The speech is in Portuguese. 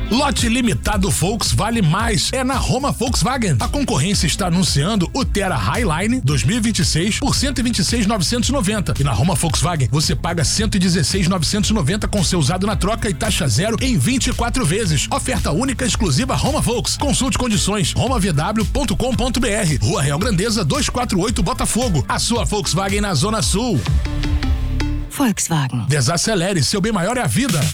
Lote limitado Volks vale mais. É na Roma Volkswagen. A concorrência está anunciando o Terra Highline 2026 por 126.990. E na Roma Volkswagen você paga 116.990 com seu usado na troca e taxa zero em 24 vezes. Oferta única exclusiva Roma Volks. Consulte condições. romavw.com.br. Rua Real Grandeza 248 Botafogo. A sua Volkswagen na Zona Sul. Volkswagen. Desacelere, seu bem maior é a vida.